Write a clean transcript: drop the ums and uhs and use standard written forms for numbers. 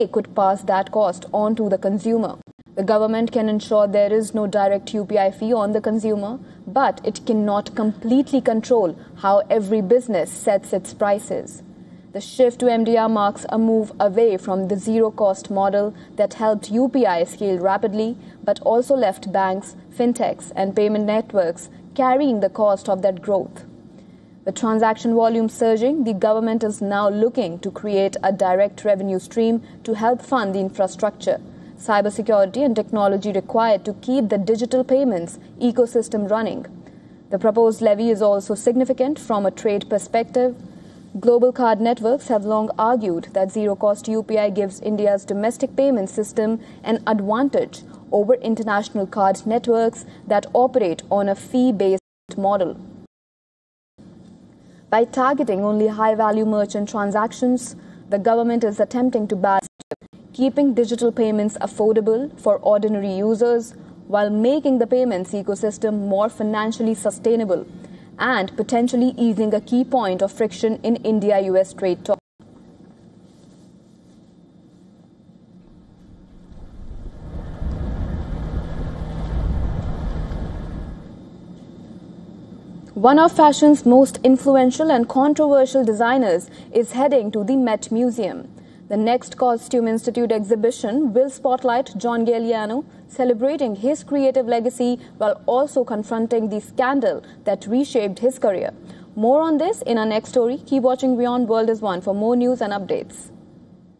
could pass that cost on to the consumer. The government can ensure there is no direct UPI fee on the consumer, but it cannot completely control how every business sets its prices. The shift to MDR marks a move away from the zero-cost model that helped UPI scale rapidly, but also left banks, fintechs, and payment networks carrying the cost of that growth. With transaction volume surging, the government is now looking to create a direct revenue stream to help fund the infrastructure, cybersecurity, and technology required to keep the digital payments ecosystem running. The proposed levy is also significant from a trade perspective. Global card networks have long argued that zero-cost UPI gives India's domestic payment system an advantage over international card networks that operate on a fee-based model. By targeting only high-value merchant transactions, the government is attempting to balance keeping digital payments affordable for ordinary users while making the payments ecosystem more financially sustainable and potentially easing a key point of friction in India-US trade talks. One of fashion's most influential and controversial designers is heading to the Met Museum. The next Costume Institute exhibition will spotlight John Galliano, celebrating his creative legacy while also confronting the scandal that reshaped his career. More on this in our next story. Keep watching Beyond World is One for more news and updates.